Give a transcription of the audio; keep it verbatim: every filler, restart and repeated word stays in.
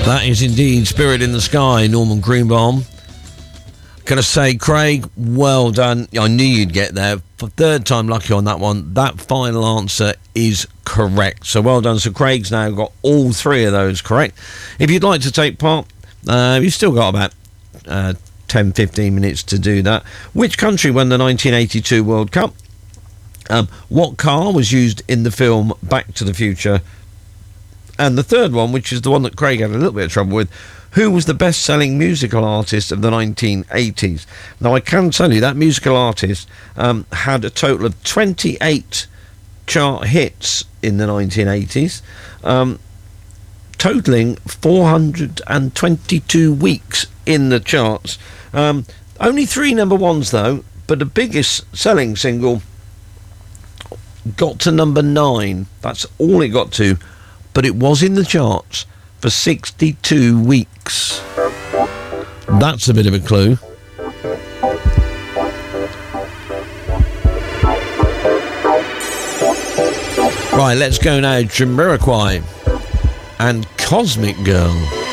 That is indeed Spirit in the Sky, Norman Greenbaum. Can I say, Craig, well done. I knew you'd get there. For third time lucky on that one. That final answer is correct. So well done. So Craig's now got all three of those correct. If you'd like to take part, uh, you've still got about uh, ten, fifteen minutes to do that. Which country won the nineteen eighty-two World Cup? Um, what car was used in the film Back to the Future? And the third one, which is the one that Craig had a little bit of trouble with, who was the best-selling musical artist of the nineteen eighties? Now, I can tell you that musical artist um, had a total of twenty-eight chart hits in the nineteen eighties, um, totaling four hundred twenty-two weeks in the charts. Um, only three number ones, though, but the biggest selling single got to number nine. That's all it got to. But it was in the charts for sixty-two weeks. That's a bit of a clue. Right, let's go now. Jamiroquai and Cosmic Girl.